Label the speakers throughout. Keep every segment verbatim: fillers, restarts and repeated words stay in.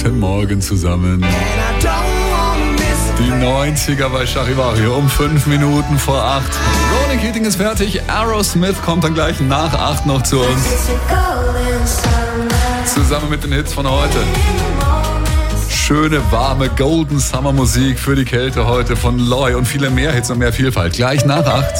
Speaker 1: Guten Morgen zusammen. Die neunziger bei Charivari um fünf Minuten vor acht. Ronan Keating ist fertig. Aerosmith kommt dann gleich nach acht noch zu uns. Zusammen mit den Hits von heute. Schöne, warme Golden Summer Musik für die Kälte heute von Loy und viele mehr Hits und mehr Vielfalt. Gleich nach acht.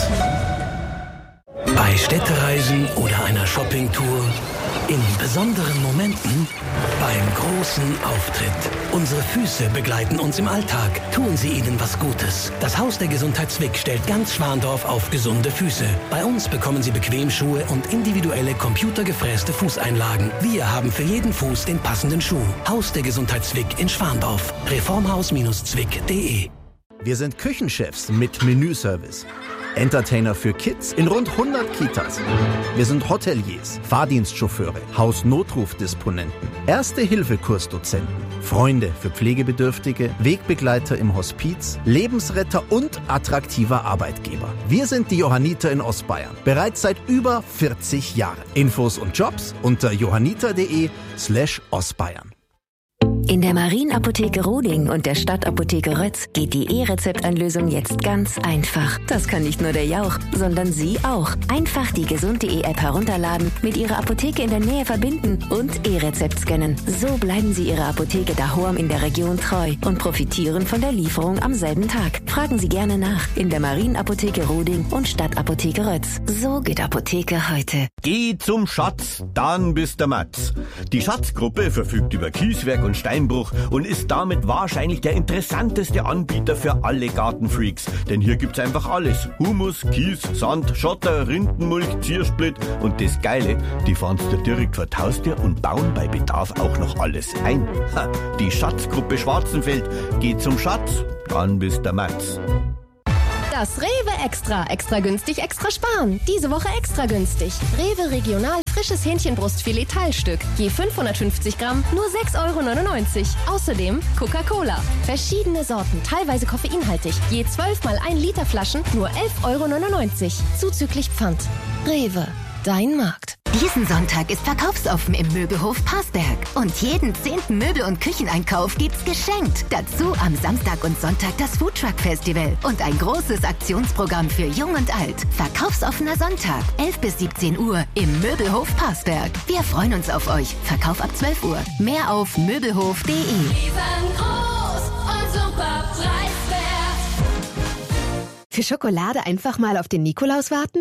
Speaker 2: Bei Städtereisen oder einer Shoppingtour, in besonderen Momenten, beim großen Auftritt. Unsere Füße begleiten uns im Alltag. Tun Sie ihnen was Gutes. Das Haus der Gesundheit Zwick stellt ganz Schwandorf auf gesunde Füße. Bei uns bekommen Sie Bequemschuhe und individuelle computergefräste Fußeinlagen. Wir haben für jeden Fuß den passenden Schuh. Haus der Gesundheit Zwick in Schwandorf. reformhaus Zwick punkt de.
Speaker 3: Wir sind Küchenchefs mit Menüservice. Entertainer für Kids in rund hundert Kitas. Wir sind Hoteliers, Fahrdienstchauffeure, Hausnotrufdisponenten, Erste-Hilfe-Kursdozenten, Freunde für Pflegebedürftige, Wegbegleiter im Hospiz, Lebensretter und attraktiver Arbeitgeber. Wir sind die Johanniter in Ostbayern, bereits seit über vierzig Jahren. Infos und Jobs unter johanniter.de slash Ostbayern.
Speaker 4: In der Marienapotheke Roding und der Stadtapotheke Rötz geht die E-Rezeptanlösung jetzt ganz einfach. Das kann nicht nur der Jauch, sondern Sie auch. Einfach die gesund.de App herunterladen, mit Ihrer Apotheke in der Nähe verbinden und E-Rezept scannen. So bleiben Sie Ihrer Apotheke daheim in der Region treu und profitieren von der Lieferung am selben Tag. Fragen Sie gerne nach in der Marienapotheke Roding und Stadtapotheke Rötz. So geht Apotheke heute.
Speaker 5: Geh zum Schatz, dann bist der Matz. Die Schatzgruppe verfügt über Kieswerk und Steinbruch und ist damit wahrscheinlich der interessanteste Anbieter für alle Gartenfreaks. Denn hier gibt's einfach alles. Humus, Kies, Sand, Schotter, Rindenmulch, Ziersplit und das Geile, die fahren's dir direkt vor die Haustür und bauen bei Bedarf auch noch alles ein. Ha, die Schatzgruppe Schwarzenfeld. Geh zum Schatz, dann bist der Matz.
Speaker 6: Das Rewe Extra. Extra günstig, extra sparen. Diese Woche extra günstig. Rewe Regional frisches Hähnchenbrustfilet Teilstück. Je fünfhundertfünfzig Gramm, nur sechs Euro neunundneunzig. Außerdem Coca-Cola. Verschiedene Sorten, teilweise koffeinhaltig. Je zwölf mal ein Liter Flaschen, nur elf Euro neunundneunzig. Zuzüglich Pfand. Rewe. Dein Markt.
Speaker 4: Diesen Sonntag ist verkaufsoffen im Möbelhof Parsberg. Und jeden zehnten Möbel- und Kücheneinkauf gibt's geschenkt. Dazu am Samstag und Sonntag das Foodtruck-Festival und ein großes Aktionsprogramm für Jung und Alt. Verkaufsoffener Sonntag, elf bis siebzehn Uhr im Möbelhof Parsberg. Wir freuen uns auf euch. Verkauf ab zwölf Uhr. Mehr auf möbelhof punkt de.
Speaker 7: Riesengroß und super preiswert.
Speaker 6: Für Schokolade einfach mal auf den Nikolaus warten?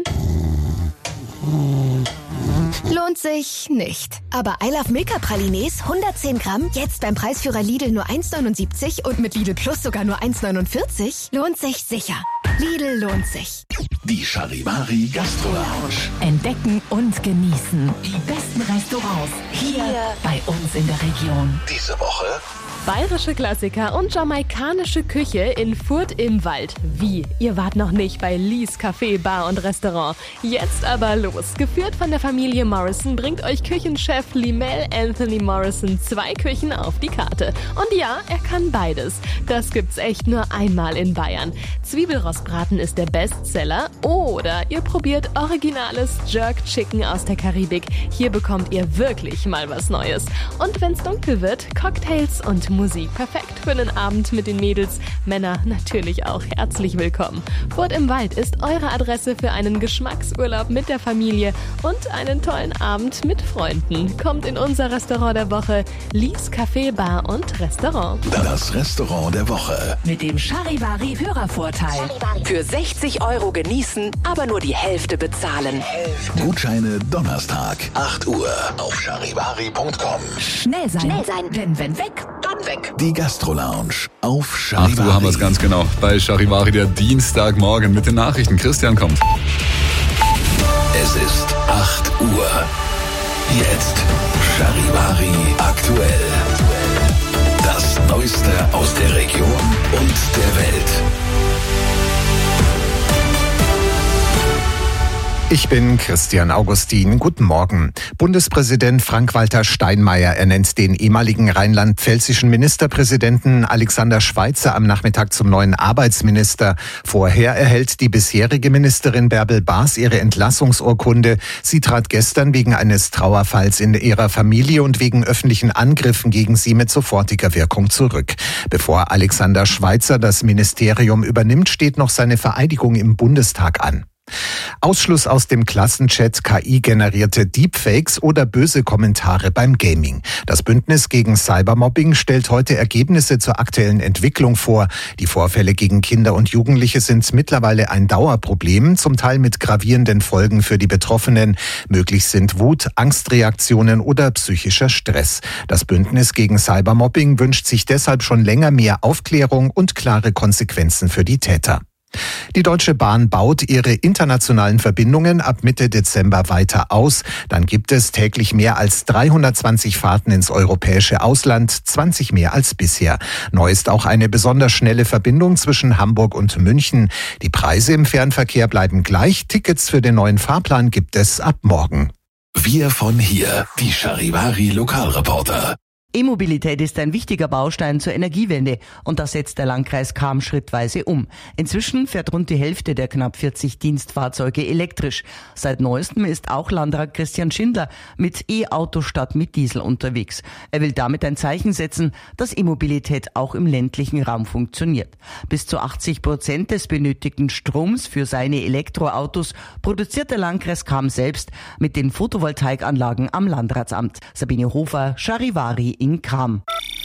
Speaker 6: Lohnt sich nicht. Aber I Love Milka Pralines, hundertzehn Gramm, jetzt beim Preisführer Lidl nur eins neunundsiebzig und mit Lidl Plus sogar nur eins neunundvierzig, lohnt sich sicher. Lidl lohnt sich.
Speaker 8: Die Charivari Gastro Lounge.
Speaker 9: Entdecken und genießen die besten Restaurants hier bei uns in der Region.
Speaker 8: Diese Woche
Speaker 10: bayerische Klassiker und jamaikanische Küche in Furt im Wald. Wie? Ihr wart noch nicht bei Lies Café, Bar und Restaurant. Jetzt aber los. Geführt von der Familie Morrison bringt euch Küchenchef Limel Anthony Morrison zwei Küchen auf die Karte. Und ja, er kann beides. Das gibt's echt nur einmal in Bayern. Zwiebelrostbraten ist der Bestseller oder ihr probiert originales Jerk Chicken aus der Karibik. Hier bekommt ihr wirklich mal was Neues. Und wenn's dunkel wird, Cocktails und Musik. Perfekt für einen Abend mit den Mädels. Männer natürlich auch herzlich willkommen. Furt im Wald ist eure Adresse für einen Geschmacksurlaub mit der Familie und einen tollen Abend mit Freunden. Kommt in unser Restaurant der Woche, Lies Café, Bar und Restaurant.
Speaker 8: Das Restaurant der Woche.
Speaker 9: Mit dem Charivari Hörervorteil. Für sechzig Euro genießen, aber nur die Hälfte bezahlen.
Speaker 8: Gutscheine Donnerstag, acht Uhr auf charivari punkt com.
Speaker 9: Schnell sein. Schnell sein. Denn wenn weg, dann weg.
Speaker 8: Die Gastro Lounge auf Charivari.
Speaker 1: acht Uhr haben wir es ganz genau. Bei Charivari, der Dienstagmorgen mit den Nachrichten. Christian kommt.
Speaker 8: Es ist acht Uhr. Jetzt Charivari aktuell. Das Neueste aus der Region und der Welt.
Speaker 11: Ich bin Christian Augustin. Guten Morgen. Bundespräsident Frank-Walter Steinmeier ernennt den ehemaligen rheinland-pfälzischen Ministerpräsidenten Alexander Schweitzer am Nachmittag zum neuen Arbeitsminister. Vorher erhält die bisherige Ministerin Bärbel Baas ihre Entlassungsurkunde. Sie trat gestern wegen eines Trauerfalls in ihrer Familie und wegen öffentlichen Angriffen gegen sie mit sofortiger Wirkung zurück. Bevor Alexander Schweitzer das Ministerium übernimmt, steht noch seine Vereidigung im Bundestag an. Ausschluss aus dem Klassenchat, K I-generierte Deepfakes oder böse Kommentare beim Gaming. Das Bündnis gegen Cybermobbing stellt heute Ergebnisse zur aktuellen Entwicklung vor. Die Vorfälle gegen Kinder und Jugendliche sind mittlerweile ein Dauerproblem, zum Teil mit gravierenden Folgen für die Betroffenen. Möglich sind Wut, Angstreaktionen oder psychischer Stress. Das Bündnis gegen Cybermobbing wünscht sich deshalb schon länger mehr Aufklärung und klare Konsequenzen für die Täter. Die Deutsche Bahn baut ihre internationalen Verbindungen ab Mitte Dezember weiter aus. Dann gibt es täglich mehr als dreihundertzwanzig Fahrten ins europäische Ausland, zwanzig mehr als bisher. Neu ist auch eine besonders schnelle Verbindung zwischen Hamburg und München. Die Preise im Fernverkehr bleiben gleich. Tickets für den neuen Fahrplan gibt es ab morgen.
Speaker 8: Wir von hier, die Charivari Lokalreporter.
Speaker 12: E-Mobilität ist ein wichtiger Baustein zur Energiewende und das setzt der Landkreis Cham schrittweise um. Inzwischen fährt rund die Hälfte der knapp vierzig Dienstfahrzeuge elektrisch. Seit neuestem ist auch Landrat Christian Schindler mit E-Auto statt mit Diesel unterwegs. Er will damit ein Zeichen setzen, dass E-Mobilität auch im ländlichen Raum funktioniert. Bis zu achtzig Prozent des benötigten Stroms für seine Elektroautos produziert der Landkreis Cham selbst mit den Photovoltaikanlagen am Landratsamt. Sabine Hofer, Charivari in Cham.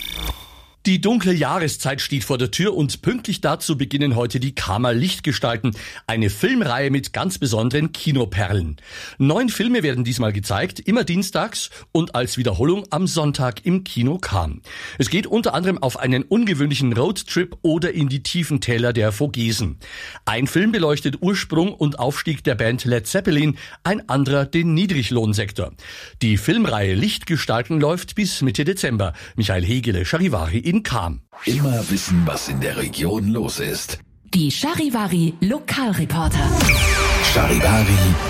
Speaker 13: Die dunkle Jahreszeit steht vor der Tür und pünktlich dazu beginnen heute die Chamer Lichtgestalten, eine Filmreihe mit ganz besonderen Kinoperlen. Neun Filme werden diesmal gezeigt, immer dienstags und als Wiederholung am Sonntag im Kino Cham. Es geht unter anderem auf einen ungewöhnlichen Roadtrip oder in die tiefen Täler der Vogesen. Ein Film beleuchtet Ursprung und Aufstieg der Band Led Zeppelin, ein anderer den Niedriglohnsektor. Die Filmreihe Lichtgestalten läuft bis Mitte Dezember. Michael Hegele, Charivari in Cham.
Speaker 8: Immer wissen, was in der Region los ist.
Speaker 9: Die Charivari Lokalreporter.
Speaker 8: Charivari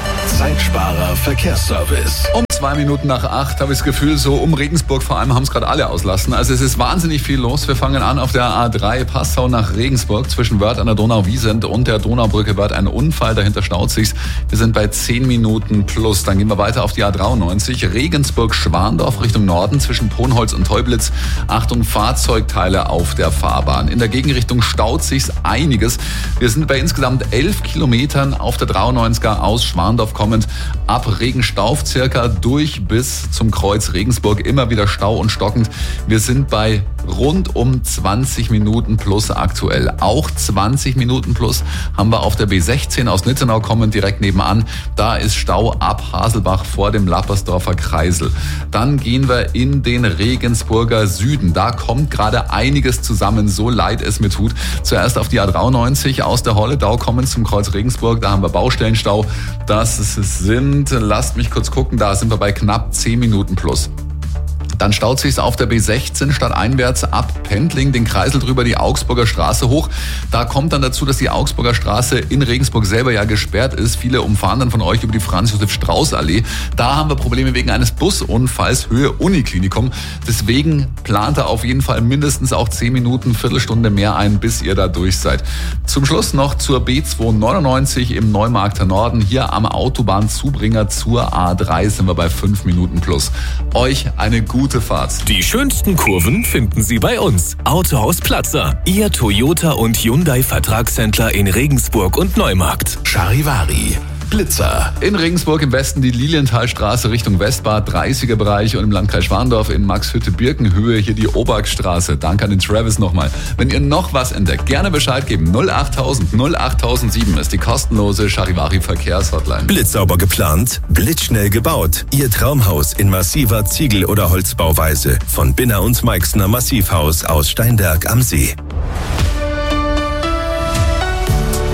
Speaker 8: Zeitsparer Verkehrsservice.
Speaker 1: Um zwei Minuten nach acht habe ich das Gefühl, so um Regensburg vor allem haben es gerade alle auslassen. Also es ist wahnsinnig viel los. Wir fangen an auf der A drei Passau nach Regensburg zwischen Wörth an der Donau-Wiesent und der Donaubrücke Wörth ein Unfall, dahinter staut sich's. Wir sind bei zehn Minuten plus. Dann gehen wir weiter auf die A dreiundneunzig Regensburg-Schwandorf Richtung Norden zwischen Ponholz und Teublitz. Achtung, Fahrzeugteile auf der Fahrbahn. In der Gegenrichtung staut sich's einiges. Wir sind bei insgesamt elf Kilometern auf der dreiundneunziger aus Schwandorf kommend ab Regenstauf circa durch bis zum Kreuz Regensburg. Immer wieder Stau und stockend. Wir sind bei rund um zwanzig Minuten plus aktuell. Auch zwanzig Minuten plus haben wir auf der B sechzehn aus Nittenau kommend direkt nebenan. Da ist Stau ab Haselbach vor dem Lappersdorfer Kreisel. Dann gehen wir in den Regensburger Süden. Da kommt gerade einiges zusammen, so leid es mir tut. Zuerst auf die A dreiundneunzig aus der Holledau kommend zum Kreuz Regensburg. Da haben wir Baustellenstau. Das sind, lasst mich kurz gucken, da sind wir bei knapp zehn Minuten plus. Dann staut sich's auf der B sechzehn stadteinwärts ab Pendling, den Kreisel drüber, die Augsburger Straße hoch. Da kommt dann dazu, dass die Augsburger Straße in Regensburg selber ja gesperrt ist. Viele umfahren dann von euch über die Franz-Josef-Strauß-Allee. Da haben wir Probleme wegen eines Busunfalls Höhe Uniklinikum. Deswegen plant er auf jeden Fall mindestens auch zehn Minuten, Viertelstunde mehr ein, bis ihr da durch seid. Zum Schluss noch zur B zweihundertneunundneunzig im Neumarkter Norden. Hier am Autobahnzubringer zur A drei sind wir bei fünf Minuten plus. Euch eine gute Fahrt.
Speaker 14: Die schönsten Kurven finden Sie bei uns. Autohaus Platzer, Ihr Toyota und Hyundai Vertragshändler in Regensburg und Neumarkt.
Speaker 8: Charivari Blitzer.
Speaker 1: In Regensburg im Westen die Lilienthalstraße Richtung Westbad, dreißiger Bereich und im Landkreis Schwandorf in Maxhütte-Birkenhöhe hier die Obergstraße. Danke an den Travis nochmal. Wenn ihr noch was entdeckt, gerne Bescheid geben. null achttausend null achttausendsieben ist die kostenlose Charivari Verkehrshotline.
Speaker 14: Blitzsauber geplant, blitzschnell gebaut. Ihr Traumhaus in massiver Ziegel- oder Holzbauweise. Von Binner und Meixner Massivhaus aus Steinberg am See.
Speaker 10: Beim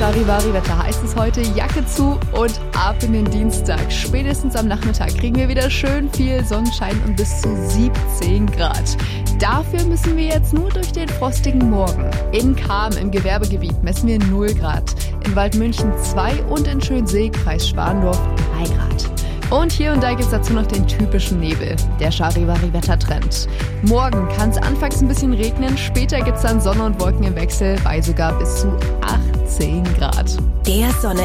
Speaker 15: Charivari-Wetter heißt es heute, Jacke zu und ab in den Dienstag. Spätestens am Nachmittag kriegen wir wieder schön viel Sonnenschein und bis zu siebzehn Grad. Dafür müssen wir jetzt nur durch den frostigen Morgen. In Cham im Gewerbegebiet messen wir null Grad, in Waldmünchen zwei und in Schönsee, Kreis Schwandorf drei Grad. Und hier und da gibt es dazu noch den typischen Nebel, der Charivari-Wettertrend. Morgen kann es anfangs ein bisschen regnen, später gibt es dann Sonne und Wolken im Wechsel bei sogar bis zu achtzehn Grad.
Speaker 4: Der Sonne